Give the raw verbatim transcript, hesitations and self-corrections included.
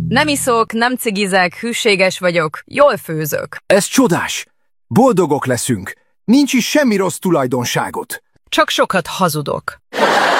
Nem iszok, nem cigizek, hűséges vagyok, jól főzök. Ez csodás! Boldogok leszünk! Nincs is semmi rossz tulajdonságot. Csak sokat hazudok.